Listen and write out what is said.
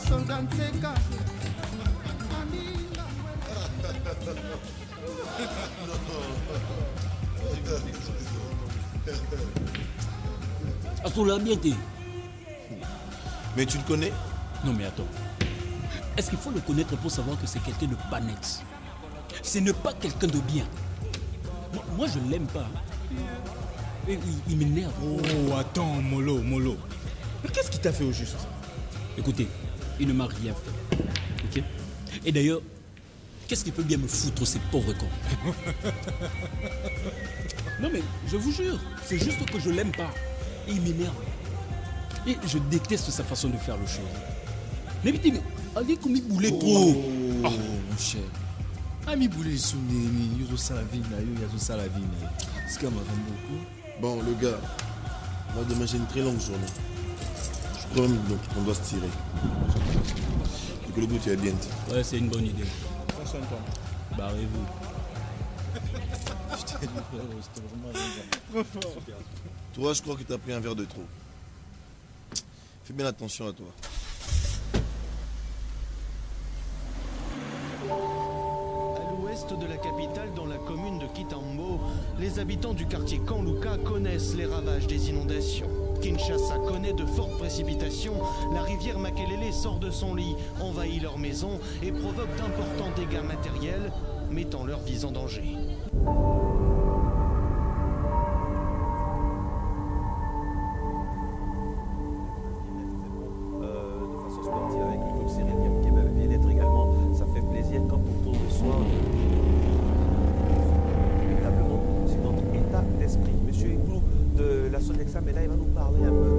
Attends, bien t'es. Mais tu le connais? Non mais attends. Est-ce qu'il faut le connaître pour savoir que c'est quelqu'un de pas net? Ce n'est pas quelqu'un de bien. Moi je l'aime pas. Il m'énerve. Oh, attends, Molo. Mais qu'est-ce qu'il t'a fait au juste? Écoutez, il ne m'a rien fait. Ok? Et d'ailleurs, qu'est-ce qu'il peut bien me foutre, ces pauvres cons? Non mais, je vous jure, c'est juste que je l'aime pas. Et il m'énerve. Et je déteste sa façon de faire le chose. Mais putain, allez comme il boulait trop. Oh, mon cher. Ami boulé souni, yozo salavine, yozo salavine. C'est comme un beaucoup. Bon, le gars, on va demain j'ai une très longue journée. Je crois même qu'on doit se tirer. Et que le goût, tu es bien dit. Ouais, c'est une bonne idée. Concentre-toi. Barrez-vous. Toi, je crois que tu as pris un verre de trop. Fais bien attention à toi. À l'ouest de la capitale, dans la commune de Kitambo, les habitants du quartier Kanluka connaissent les ravages des inondations. Kinshasa connaît de fortes précipitations. La rivière Makelele sort de son lit, envahit leurs maisons et provoque d'importants dégâts matériels, mettant leur vie en danger. Mais là, il va nous parler un peu